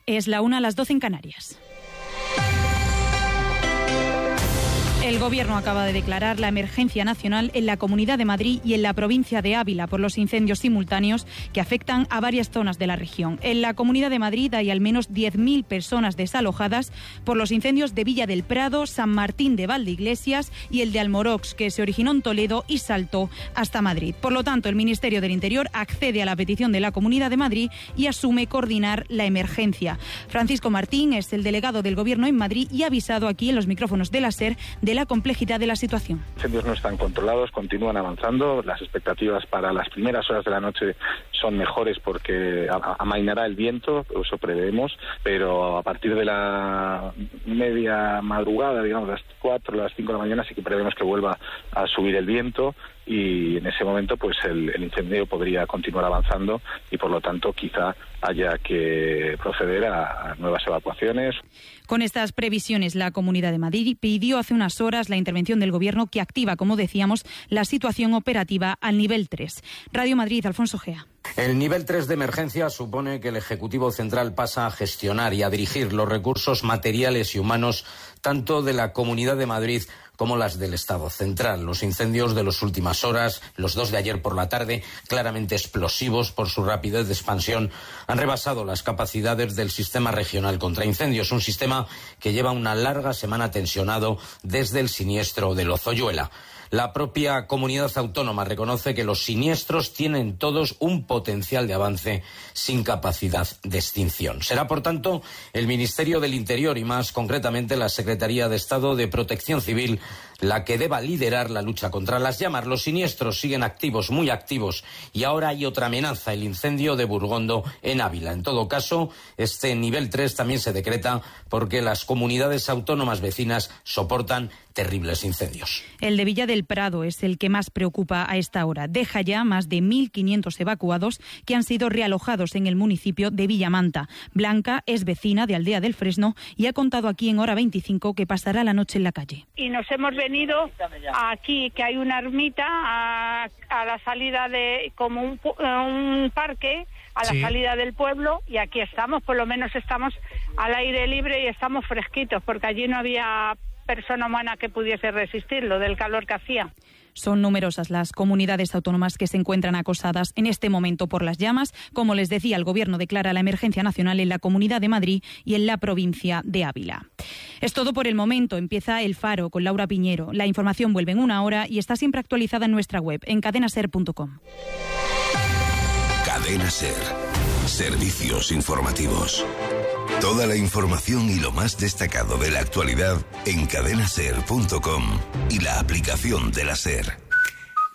Es la 1, a las 12 en Canarias. El Gobierno acaba de declarar la emergencia nacional en la Comunidad de Madrid y en la provincia de Ávila por los incendios simultáneos que afectan a varias zonas de la región. En la Comunidad de Madrid hay al menos 10.000 personas desalojadas por los incendios de Villa del Prado, San Martín de Valdeiglesias y el de Almorox, que se originó en Toledo y saltó hasta Madrid. Por lo tanto, el Ministerio del Interior accede a la petición de la Comunidad de Madrid y asume coordinar la emergencia. Francisco Martín es el delegado del Gobierno en Madrid y ha avisado aquí en los micrófonos de la SER de la complejidad de la situación. Los incendios no están controlados, continúan avanzando. Las expectativas para las primeras horas de la noche son mejores porque amainará el viento, eso preveemos, pero a partir de la media madrugada, digamos, las 4 o las 5 de la mañana, sí que prevemos que vuelva a subir el viento y en ese momento pues el incendio podría continuar avanzando y por lo tanto quizá haya que proceder a nuevas evacuaciones. Con estas previsiones, la Comunidad de Madrid pidió hace unas horas la intervención del Gobierno que activa, como decíamos, la situación operativa al nivel 3. Radio Madrid, Alfonso Gea. El nivel 3 de emergencia supone que el Ejecutivo Central pasa a gestionar y a dirigir los recursos materiales y humanos tanto de la Comunidad de Madrid como las del Estado central. Los incendios de las últimas horas, los 2 de ayer por la tarde, claramente explosivos por su rapidez de expansión, han rebasado las capacidades del sistema regional contra incendios, un sistema que lleva una larga semana tensionado desde el siniestro de Lozoyuela. La propia comunidad autónoma reconoce que los siniestros tienen todos un potencial de avance sin capacidad de extinción. Será, por tanto, el Ministerio del Interior y, más concretamente, la Secretaría de Estado de Protección Civil la que deba liderar la lucha contra las llamas. Los siniestros siguen activos, muy activos, y ahora hay otra amenaza, el incendio de Burgondo en Ávila. En todo caso, este nivel 3 también se decreta porque las comunidades autónomas vecinas soportan terribles incendios. El de Villa del Prado es el que más preocupa a esta hora. Deja ya más de 1.500 evacuados que han sido realojados en el municipio de Villamanta. Blanca es vecina de Aldea del Fresno y ha contado aquí en Hora 25 que pasará la noche en la calle. Y nos hemos venido aquí, que hay una ermita a la salida de como un parque, a la salida del pueblo, y aquí estamos, por lo menos estamos al aire libre y estamos fresquitos, porque allí no había persona humana que pudiese resistirlo del calor que hacía. Son numerosas las comunidades autónomas que se encuentran acosadas en este momento por las llamas. Como les decía, el Gobierno declara la emergencia nacional en la Comunidad de Madrid y en la provincia de Ávila. Es todo por el momento. Empieza El Faro con Laura Piñero. La información vuelve en una hora y está siempre actualizada en nuestra web, en cadenaser.com. Cadena Ser. Servicios informativos. Toda la información y lo más destacado de la actualidad en cadenaser.com y la aplicación de la SER.